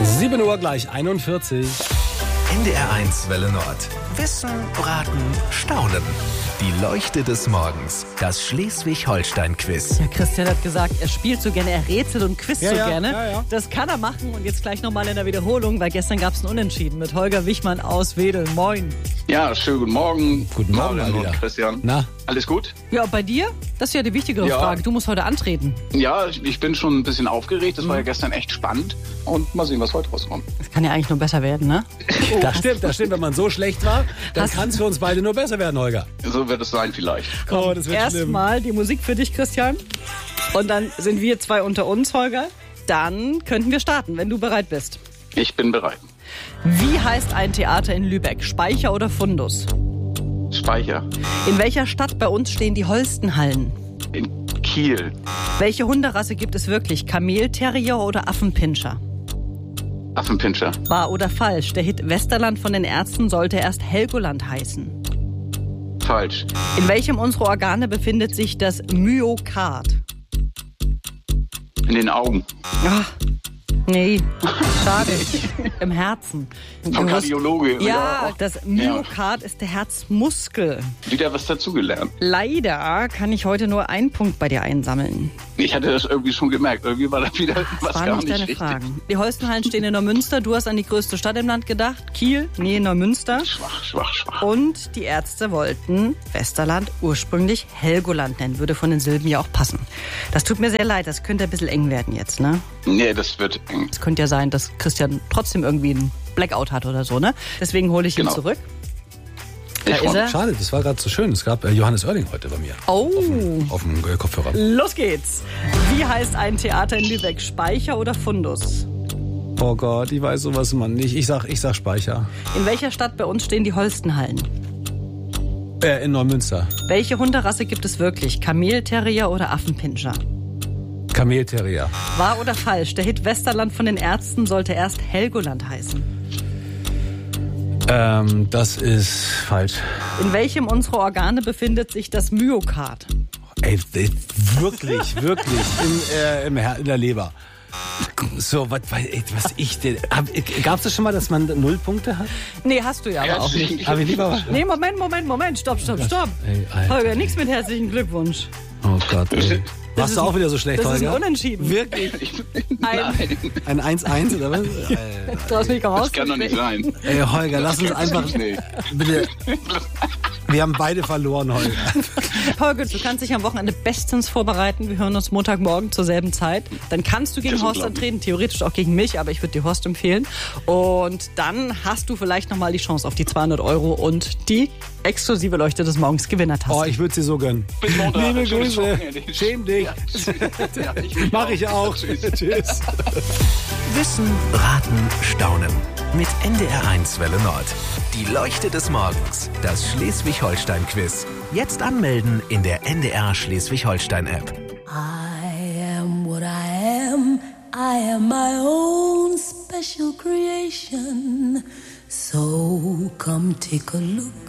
7 Uhr gleich 41. NDR1 Welle Nord. Wissen, Raten, Staunen. Die Leuchte des Morgens. Das Schleswig-Holstein-Quiz. Ja, Christian hat gesagt, er spielt so gerne, er rätselt und quizt so gerne. Ja. Das kann er machen und jetzt gleich nochmal in der Wiederholung, weil gestern gab es ein Unentschieden mit Holger Wichmann aus Wedel. Moin. Ja, schönen guten Morgen. Guten Morgen, Marian mal wieder. und Christian. Na? Alles gut? Ja, bei dir? Das ist ja die wichtigere Ja. Frage. Du musst heute antreten. Ja, ich bin schon ein bisschen aufgeregt. Das war ja gestern echt spannend. Und mal sehen, was heute rauskommt. Das kann ja eigentlich nur besser werden, ne? Das stimmt. Wenn man so schlecht war, dann kann es für uns beide nur besser werden, Holger. So wird es sein vielleicht. Oh, das wird schlimm. Erstmal die Musik für dich, Christian. Und dann sind wir zwei unter uns, Holger. Dann könnten wir starten, wenn du bereit bist. Ich bin bereit. Wie heißt ein Theater in Lübeck? Speicher oder Fundus? Speicher. In welcher Stadt bei uns stehen die Holstenhallen? In Kiel. Welche Hunderasse gibt es wirklich? Kamelterrier oder Affenpinscher? Affenpinscher. Wahr oder falsch? Der Hit Westerland von den Ärzten sollte erst Helgoland heißen. Falsch. In welchem unserer Organe befindet sich das Myokard? In den Augen. Ach, nee, schade. Im Herzen. Vom Kardiologe. Ja, auch. das Myokard ist der Herzmuskel. Wieder was dazugelernt. Leider kann ich heute nur einen Punkt bei dir einsammeln. Ich hatte das irgendwie schon gemerkt. Irgendwie war da wieder was Waren gar nicht nicht deine richtig. Fragen. Die Holstenhallen stehen in Neumünster. Du hast an die größte Stadt im Land gedacht. Kiel, nee, Neumünster. Schwach. Und die Ärzte wollten Westerland ursprünglich Helgoland nennen. Würde von den Silben ja auch passen. Das tut mir sehr leid. Das könnte ein bisschen eng werden jetzt, ne? Nee, das wird eng. Es könnte ja sein, dass Christian trotzdem irgendwie einen Blackout hat oder so, ne? Deswegen hole ich ihn Genau. zurück. Ich ist er. Schade, das war gerade so schön. Es gab Johannes Oerding heute bei mir. Oh, Auf dem Kopfhörer. los geht's. Wie heißt ein Theater in Lübeck? Speicher oder Fundus? Oh Gott, ich weiß sowas man nicht. Ich sag Speicher. In welcher Stadt bei uns stehen die Holstenhallen? In Neumünster. Welche Hunderasse gibt es wirklich? Kamelterrier oder Affenpinscher? Kamelterrier. Wahr oder falsch? Der Hit Westerland von den Ärzten sollte erst Helgoland heißen. Das ist falsch. In welchem unserer Organe befindet sich das Myokard? Ey, wirklich. In der Leber. So, was ich denn? Gab es das schon mal, dass man 0 Punkte hat? Nee, hast du ja aber auch nicht. Hab ich lieber. Nee, Moment. Stopp. Ey. Holger, nichts mit herzlichen Glückwunsch. Oh Gott, ey. Warst du auch wieder so schlecht, Das ist ein Holger? Unentschieden. Wirklich? Ein, Ein 1-1 oder was? du hast mich Das kann doch nicht sein. Ey, Holger, lass uns einfach. Nee. Bitte. Wir haben beide verloren, Holger. Holger, du kannst dich am Wochenende bestens vorbereiten. Wir hören uns Montagmorgen zur selben Zeit. Dann kannst du gegen Das ist Horst unglaublich. antreten, theoretisch auch gegen mich, aber ich würde dir Horst empfehlen. Und dann hast du vielleicht nochmal die Chance auf die 200 € und die exklusive Leuchte des Morgens Gewinnertaste. Oh, ich würde sie so gönnen. Bis Montag. Liebe Schönes Grüße. Wochenende. Schäm dich. Ja, ich Mach ich auch. Tschüss. Tschüss. Wissen, Raten, Staunen. Mit NDR1 Welle Nord. Die Leuchte des Morgens. Das Schleswig-Holstein-Quiz. Jetzt anmelden in der NDR Schleswig-Holstein-App. I am what I am. I am my own special creation. So come take a look